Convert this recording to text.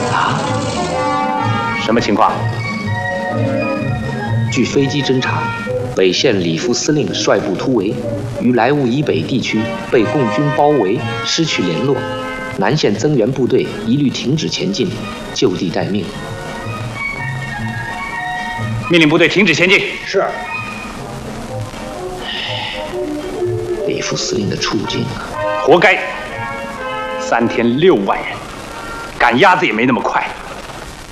啊？ 什么情况？ 据飞机侦查，北线李副司令率部突围，于莱芜以北地区被共军包围，失去联络。南线增援部队一律停止前进，就地待命。 命令部队停止前进。 是。 李副司令的处境啊， 活该！3天6万人，赶鸭子也没那么快。